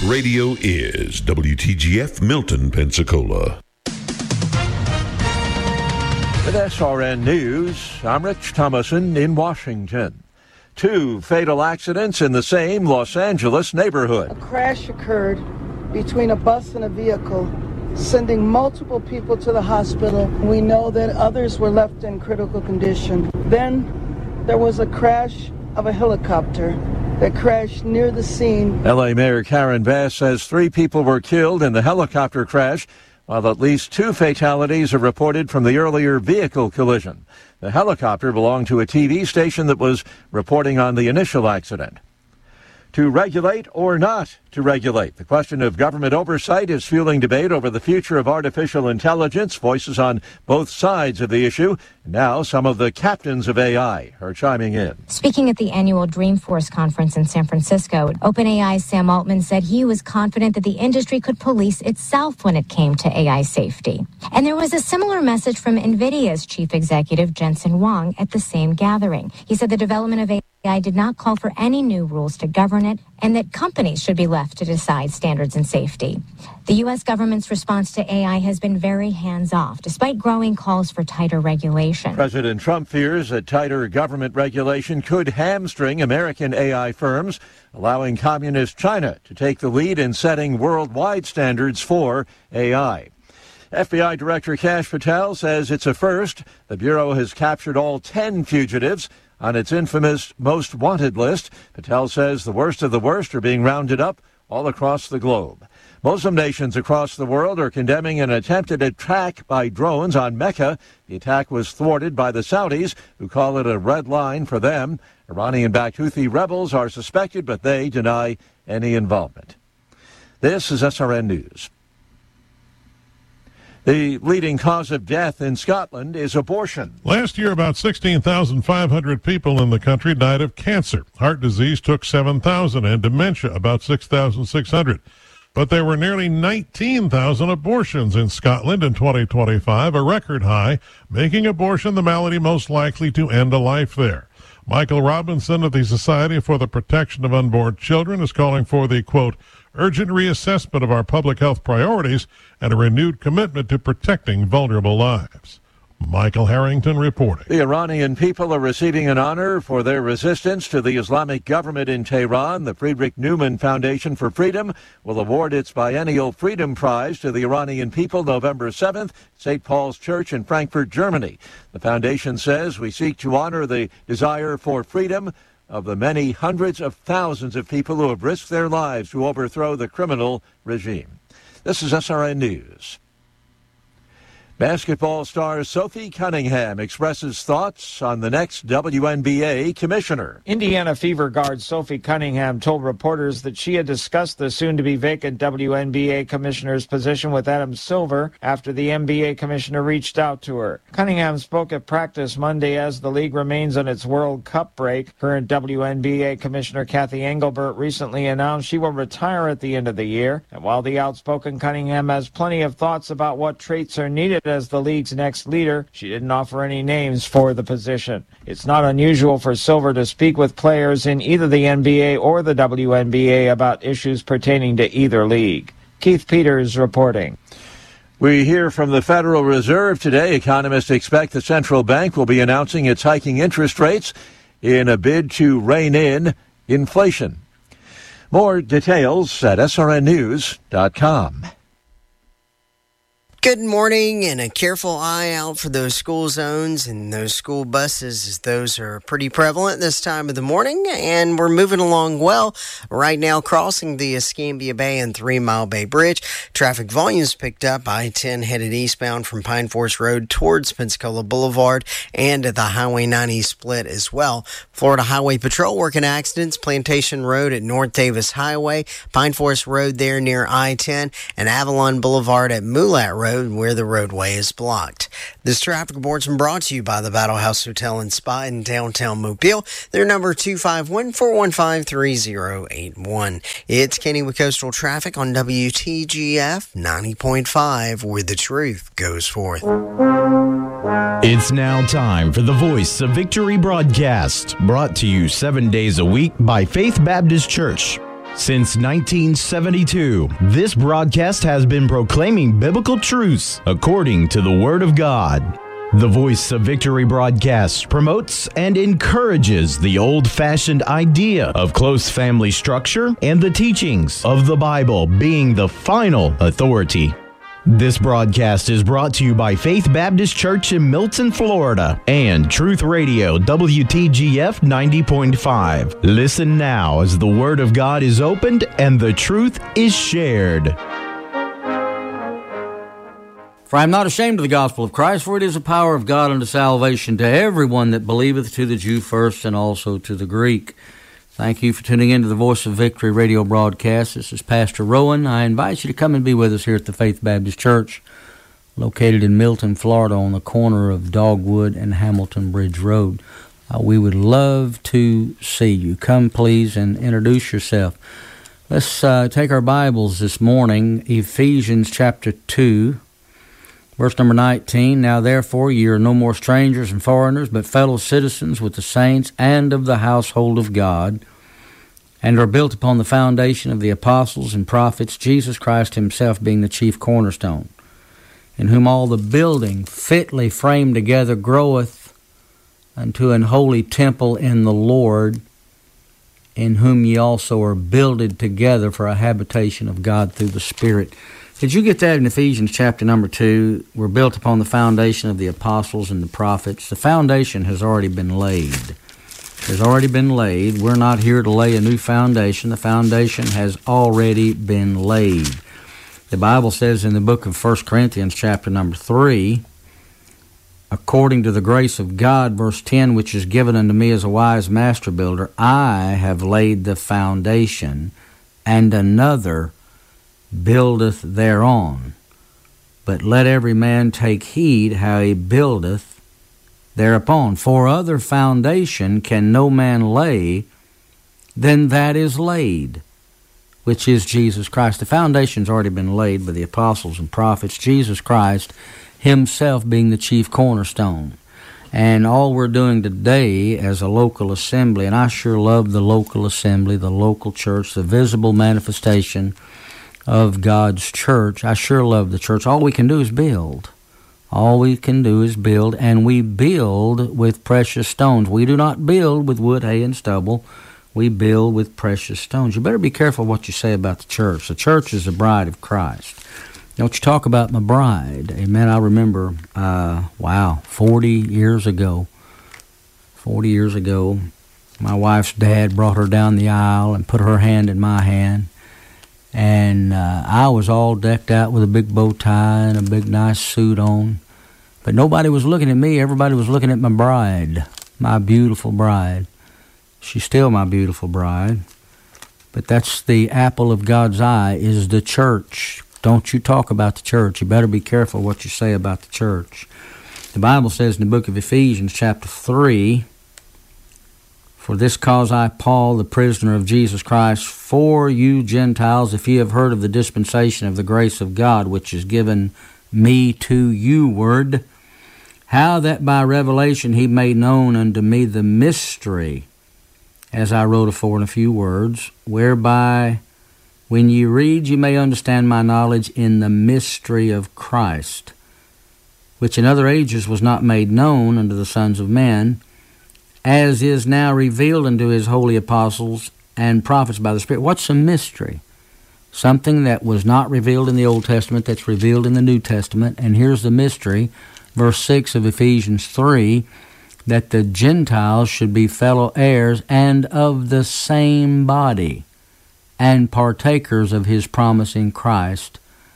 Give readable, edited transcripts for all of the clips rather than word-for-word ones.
radio is WTGF Milton, Pensacola. With SRN News, I'm Rich Thomason in Washington. 2 fatal accidents in the same Los Angeles neighborhood. A crash occurred between a bus and a vehicle, sending multiple people to the hospital. We know that others were left in critical condition. Then there was a crash of a helicopter that crashed near the scene. L.A. Mayor Karen Bass says 3 people were killed in the helicopter crash, while at least 2 fatalities are reported from the earlier vehicle collision. The helicopter belonged to a TV station that was reporting on the initial accident. To regulate or not to regulate? The question of government oversight is fueling debate over the future of artificial intelligence. Voices on both sides of the issue. Now some of the captains of AI are chiming in. Speaking at the annual Dreamforce conference in San Francisco, OpenAI's Sam Altman said he was confident that the industry could police itself when it came to AI safety. And there was a similar message from NVIDIA's chief executive, Jensen Huang, at the same gathering. He said the development of AI did not call for any new rules to govern it, and that companies should be left to decide standards and safety. The U.S. government's response to AI has been very hands-off, despite growing calls for tighter regulation. President Trump fears that tighter government regulation could hamstring American AI firms, allowing communist China to take the lead in setting worldwide standards for AI. FBI Director Kash Patel says it's a first. The Bureau has captured all 10 fugitives on its infamous most wanted list. Patel says the worst of the worst are being rounded up all across the globe. Muslim nations across the world are condemning an attempted attack by drones on Mecca. The attack was thwarted by the Saudis, who call it a red line for them. Iranian-backed Houthi rebels are suspected, but they deny any involvement. This is SRN News. The leading cause of death in Scotland is abortion. Last year, about 16,500 people in the country died of cancer. Heart disease took 7,000 and dementia about 6,600. But there were nearly 19,000 abortions in Scotland in 2025, a record high, making abortion the malady most likely to end a life there. Michael Robinson of the Society for the Protection of Unborn Children is calling for the, quote, urgent reassessment of our public health priorities and a renewed commitment to protecting vulnerable lives. Michael Harrington reporting. The Iranian people are receiving an honor for their resistance to the Islamic government in Tehran. The Friedrich Naumann Foundation for Freedom will award its biennial Freedom Prize to the Iranian people November 7th, St. Paul's Church in Frankfurt, Germany. The foundation says we seek to honor the desire for freedom of the many hundreds of thousands of people who have risked their lives to overthrow the criminal regime. This is SRN News. Basketball star Sophie Cunningham expresses thoughts on the next WNBA commissioner. Indiana Fever guard Sophie Cunningham told reporters that she had discussed the soon-to-be vacant WNBA commissioner's position with Adam Silver after the NBA commissioner reached out to her. Cunningham spoke at practice Monday as the league remains on its World Cup break. Current WNBA commissioner Kathy Engelbert recently announced she will retire at the end of the year. And while the outspoken Cunningham has plenty of thoughts about what traits are needed as the league's next leader, she didn't offer any names for the position. It's not unusual for Silver to speak with players in either the NBA or the WNBA about issues pertaining to either league. Keith Peters reporting. We hear from the Federal Reserve today. Economists expect the central bank will be announcing its hiking interest rates in a bid to rein in inflation. More details at srnnews.com. Good morning, and a careful eye out for those school zones and those school buses, as those are pretty prevalent this time of the morning, and we're moving along well. Right now, crossing the Escambia Bay and 3 Mile Bay Bridge, traffic volumes picked up. I-10 headed eastbound from Pine Forest Road towards Pensacola Boulevard and at the Highway 90 split as well. Florida Highway Patrol working accidents, Plantation Road at North Davis Highway, Pine Forest Road there near I-10, and Avalon Boulevard at Mulat Road, where the roadway is blocked. This traffic report's been brought to you by the Battle House Hotel and Spa in downtown Mobile. Their number 251-415-3081. It's Kenny with Coastal Traffic on WTGF 90.5, where the truth goes forth. It's now time for the Voice of Victory broadcast, brought to you 7 days a week by Faith Baptist Church. Since 1972, this broadcast has been proclaiming biblical truths according to the Word of God. The Voice of Victory broadcast promotes and encourages the old-fashioned idea of close family structure and the teachings of the Bible being the final authority. This broadcast is brought to you by Faith Baptist Church in Milton, Florida, and Truth Radio WTGF 90.5. Listen now as the Word of God is opened and the truth is shared. For I am not ashamed of the gospel of Christ, for it is the power of God unto salvation to everyone that believeth, to the Jew first and also to the Greek. Thank you for tuning in to the Voice of Victory radio broadcast. This is Pastor Rowan. I invite you to come and be with us here at the Faith Baptist Church, located in Milton, Florida, on the corner of Dogwood and Hamilton Bridge Road. We would love to see you. Come, please, and introduce yourself. Let's take our Bibles this morning, Ephesians chapter 2, verse number 19. Now therefore ye are no more strangers and foreigners, but fellow citizens with the saints and of the household of God, and are built upon the foundation of the apostles and prophets, Jesus Christ himself being the chief cornerstone, in whom all the building fitly framed together groweth unto an holy temple in the Lord, in whom ye also are builded together for a habitation of God through the Spirit. Did you get that in Ephesians chapter number 2? We're built upon the foundation of the apostles and the prophets. The foundation has already been laid. Has already been laid. We're not here to lay a new foundation. The foundation has already been laid. The Bible says in the book of 1 Corinthians chapter number 3, according to the grace of God, verse 10, which is given unto me as a wise master builder, I have laid the foundation, and another buildeth thereon. But let every man take heed how he buildeth thereupon. For other foundation can no man lay than that is laid, which is Jesus Christ. The foundation's already been laid by the apostles and prophets, Jesus Christ himself being the chief cornerstone. And all we're doing today as a local assembly, and I sure love the local assembly, the local church, the visible manifestation of God's church. I sure love the church. All we can do is build. All we can do is build, and we build with precious stones. We do not build with wood, hay, and stubble. We build with precious stones. You better be careful what you say about the church. The church is the bride of Christ. Don't you talk about my bride. Amen. I remember, 40 years ago, my wife's dad brought her down the aisle and put her hand in my hand. And I was all decked out with a big bow tie and a big nice suit on. But nobody was looking at me. Everybody was looking at my bride, my beautiful bride. She's still my beautiful bride. But that's the apple of God's eye, is the church. Don't you talk about the church. You better be careful what you say about the church. The Bible says in the book of Ephesians chapter 3, for this cause I, Paul, the prisoner of Jesus Christ, for you Gentiles, if ye have heard of the dispensation of the grace of God, which is given me to you ward, how that by revelation he made known unto me the mystery, as I wrote afore in a few words, whereby when ye read ye may understand my knowledge in the mystery of Christ, which in other ages was not made known unto the sons of men, as is now revealed unto his holy apostles and prophets by the Spirit. What's a mystery? Something that was not revealed in the Old Testament that's revealed in the New Testament. And here's the mystery, verse 6 of Ephesians 3, that the Gentiles should be fellow heirs and of the same body, and partakers of his promise in Christ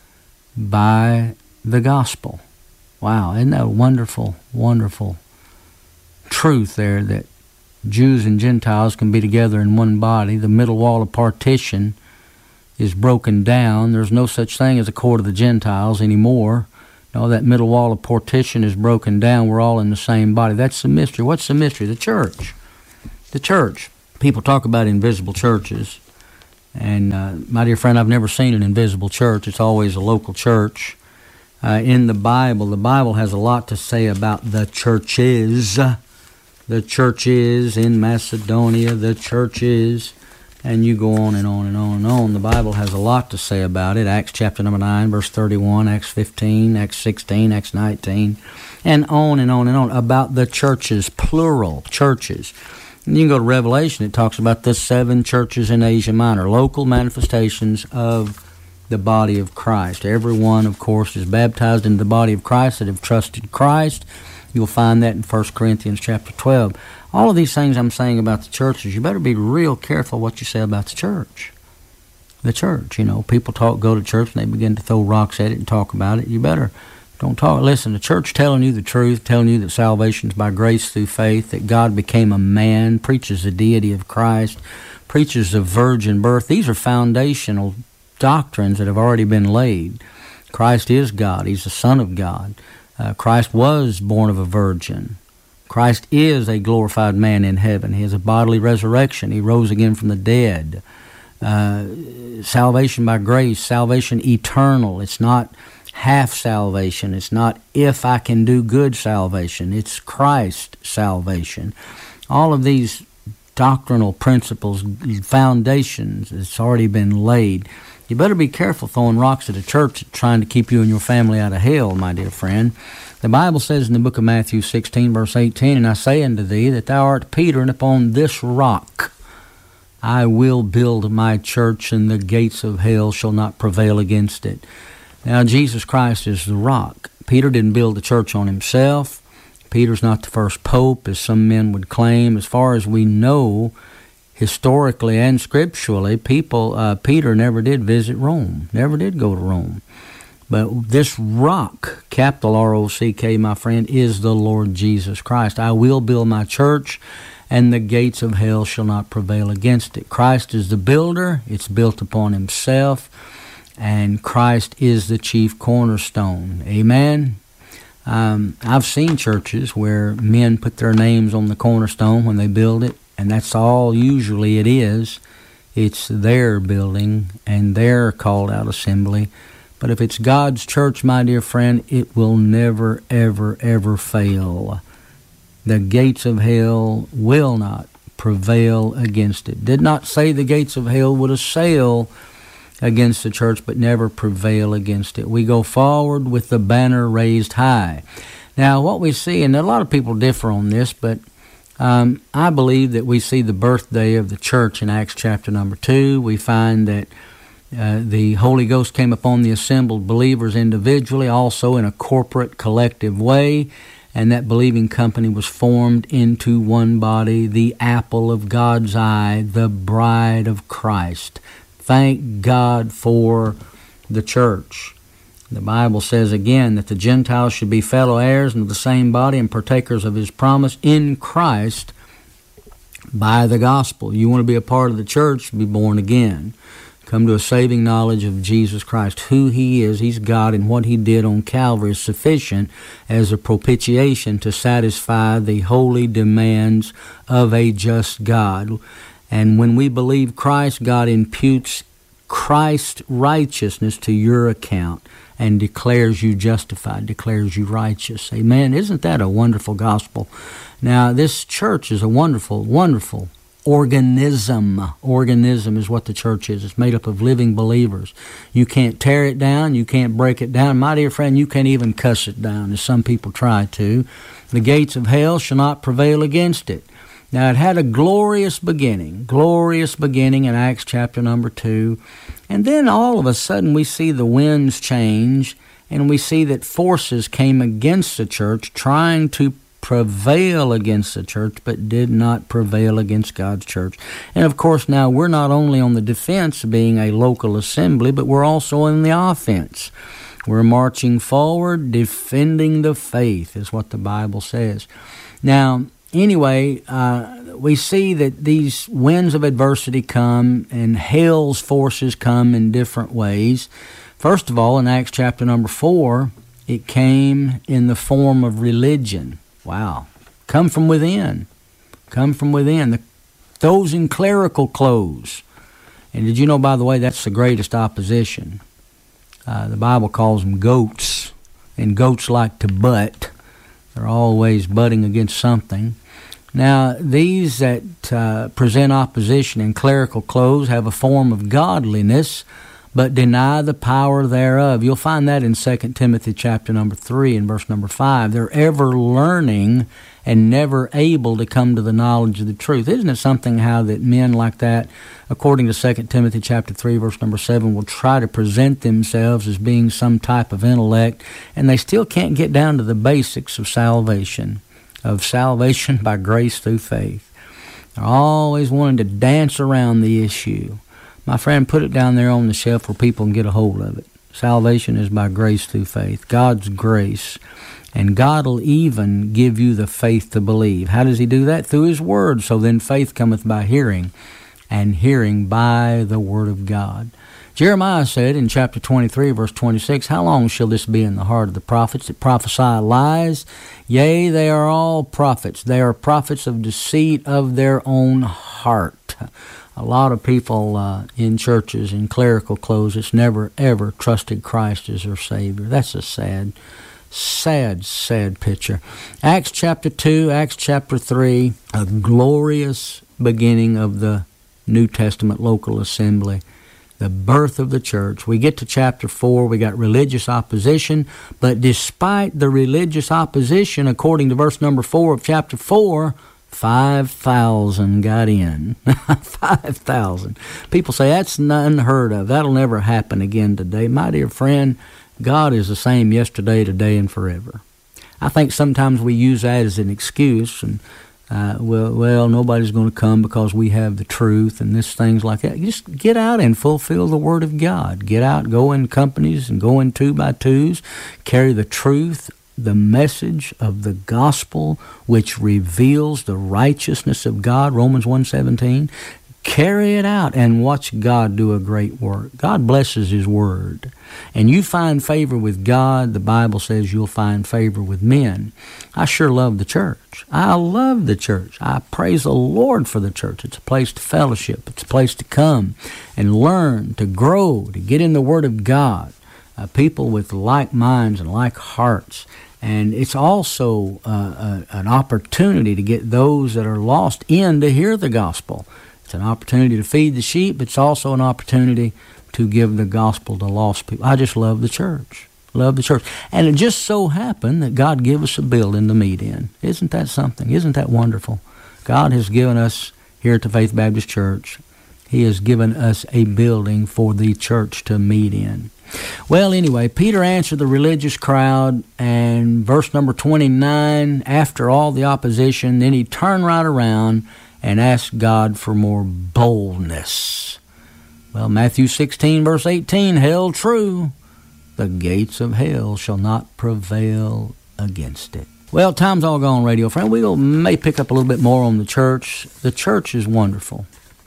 by the gospel. Wow, isn't that a wonderful, wonderful truth there, that Jews and Gentiles can be together in one body. The middle wall of partition is broken down. There's no such thing as a court of the Gentiles anymore. No, that middle wall of partition is broken down. We're all in the same body. That's the mystery. What's the mystery? The church. The church. People talk about invisible churches. And my dear friend, I've never seen an invisible church. It's always a local church. In the Bible has a lot to say about the churches. The churches in Macedonia, the churches And you go on and on and on and on. The Bible has a lot to say about it. Acts chapter number 9, verse 31, Acts 15, Acts 16, Acts 19, and on and on and on about the churches, plural churches. And you can go to Revelation, it talks about the 7 churches in Asia Minor, local manifestations of the body of Christ. Everyone, of course, is baptized into the body of Christ that have trusted Christ. You'll find that in 1 Corinthians chapter 12. All of these things I'm saying about the churches, you better be real careful what you say about the church. The church, people go to church and they begin to throw rocks at it and talk about it. You better don't talk. Listen, the church telling you the truth, telling you that salvation is by grace through faith, that God became a man, preaches the deity of Christ, preaches the virgin birth. These are foundational doctrines that have already been laid. Christ is God. He's the Son of God. Christ was born of a virgin. Christ is a glorified man in heaven. He has a bodily resurrection. He rose again from the dead. Salvation by grace, salvation eternal. It's not half salvation. It's not if I can do good salvation. It's Christ salvation. All of these doctrinal principles, foundations, it's already been laid. You better be careful throwing rocks at a church trying to keep you and your family out of hell, my dear friend. The Bible says in the book of Matthew 16, verse 18, "And I say unto thee that thou art Peter, and upon this rock I will build my church, and the gates of hell shall not prevail against it." Now, Jesus Christ is the rock. Peter didn't build the church on himself. Peter's not the first pope, as some men would claim. As far as we know, historically and scripturally, Peter never did visit Rome, never did go to Rome. But this rock, capital R-O-C-K, my friend, is the Lord Jesus Christ. I will build my church, and the gates of hell shall not prevail against it. Christ is the builder. It's built upon himself, and Christ is the chief cornerstone. Amen? I've seen churches where men put their names on the cornerstone when they build it, and that's all usually it is. It's their building and their called out assembly. But if it's God's church, my dear friend, it will never, ever, ever fail. The gates of hell will not prevail against it. Did not say the gates of hell would assail against the church, but never prevail against it. We go forward with the banner raised high. Now, what we see, and a lot of people differ on this, but I believe that we see the birthday of the church in Acts chapter number 2. We find that the Holy Ghost came upon the assembled believers individually, also in a corporate, collective way, and that believing company was formed into one body, the apple of God's eye, the bride of Christ. Thank God for the church. The Bible says again that the Gentiles should be fellow heirs of the same body and partakers of his promise in Christ by the gospel. You want to be a part of the church, be born again. Come to a saving knowledge of Jesus Christ, who he is. He's God, and what he did on Calvary is sufficient as a propitiation to satisfy the holy demands of a just God. And when we believe Christ, God imputes Christ's righteousness to your account and declares you justified, declares you righteous. Amen. Isn't that a wonderful gospel? Now, this church is a wonderful, wonderful organism. Organism is what the church is. It's made up of living believers. You can't tear it down. You can't break it down. My dear friend, you can't even cuss it down, as some people try to. The gates of hell shall not prevail against it. Now, it had a glorious beginning in Acts chapter number 2. And then all of a sudden we see the winds change, and we see that forces came against the church, trying to prevail against the church, but did not prevail against God's church. And of course, now we're not only on the defense, being a local assembly, but we're also in the offense. We're marching forward, defending the faith, is what the Bible says. Now, anyway, we see that these winds of adversity come, and hell's forces come in different ways. First of all, in Acts chapter number 4, it came in the form of religion. Wow. Come from within. Come from within. Those in clerical clothes. And did you know, by the way, that's the greatest opposition. The Bible calls them goats, and goats like to butt. They're always butting against something. Now, these that present opposition in clerical clothes have a form of godliness, but deny the power thereof. You'll find that in 2 Timothy chapter number 3 and verse number 5. They're ever learning and never able to come to the knowledge of the truth. Isn't it something how that men like that, according to 2 Timothy chapter 3 verse number 7, will try to present themselves as being some type of intellect, and they still can't get down to the basics of salvation by grace through faith. They're always wanting to dance around the issue. My friend, put it down there on the shelf where people can get a hold of it. Salvation is by grace through faith, God's grace. And God will even give you the faith to believe. How does He do that? Through His Word. So then faith cometh by hearing, and hearing by the Word of God. Jeremiah said in chapter 23, verse 26, how long shall this be in the heart of the prophets that prophesy lies? Yea, they are all prophets. They are prophets of deceit of their own heart. A lot of people in churches in clerical clothes that's never, ever trusted Christ as their Savior. That's a sad picture. Acts chapter 2, Acts chapter 3, a glorious beginning of the New Testament local assembly, the birth of the church. We get to chapter 4, we got religious opposition, but despite the religious opposition, according to verse number 4 of chapter 4, 5,000 got in. 5,000. People say that's unheard of. That'll never happen again today. My dear friend, God is the same yesterday, today, and forever. I think sometimes we use that as an excuse, and well, nobody's going to come because we have the truth and this things like that. Just get out and fulfill the Word of God. Get out, go in companies and go in 2x2s, carry the truth, the message of the gospel, which reveals the righteousness of God, Romans 1:17. Carry it out and watch God do a great work. God blesses His Word. And you find favor with God, the Bible says you'll find favor with men. I sure love the church. I love the church. I praise the Lord for the church. It's a place to fellowship. It's a place to come and learn, to grow, to get in the Word of God. People with like minds and like hearts. And it's also an opportunity to get those that are lost in to hear the gospel. It's an opportunity to feed the sheep. It's also an opportunity to give the gospel to lost people. I just love the church. Love the church. And it just so happened that God gave us a building to meet in. Isn't that something? Isn't that wonderful? God has given us, here at the Faith Baptist Church, He has given us a building for the church to meet in. Well, anyway, Peter answered the religious crowd, and verse number 29, after all the opposition, then he turned right around and asked God for more boldness. Well, Matthew 16, verse 18, held true. The gates of hell shall not prevail against it. Well, time's all gone, radio friend. We may pick up a little bit more on the church. The church is wonderful.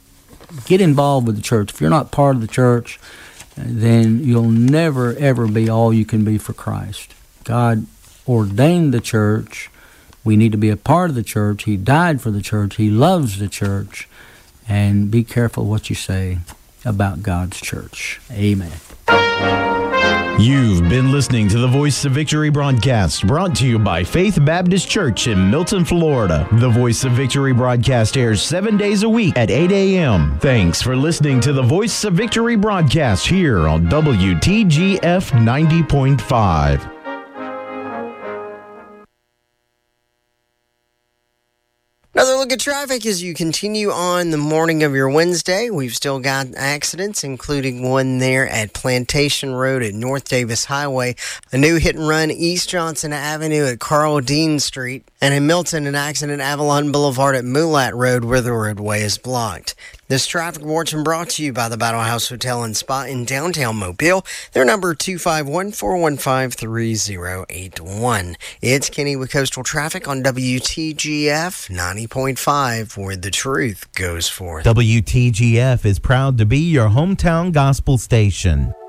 Get involved with the church. If you're not part of the church, then you'll never, ever be all you can be for Christ. God ordained the church. We need to be a part of the church. He died for the church. He loves the church. And be careful what you say about God's church. Amen. You've been listening to the Voice of Victory broadcast, brought to you by Faith Baptist Church in Milton, Florida. The Voice of Victory broadcast airs 7 days a week at 8 a.m. Thanks for listening to the Voice of Victory broadcast here on WTGF 90.5. Another look at traffic as you continue on the morning of your Wednesday. We've still got accidents, including one there at Plantation Road at North Davis Highway, a new hit and run East Johnson Avenue at Carl Dean Street, and in Milton, an accident Avalon Boulevard at Mulat Road where the roadway is blocked. This traffic warning brought to you by the Battle House Hotel and Spa in downtown Mobile. Their number 251-415-3081. It's Kenny with Coastal Traffic on WTGF 90.5, where the truth goes forth. WTGF is proud to be your hometown gospel station.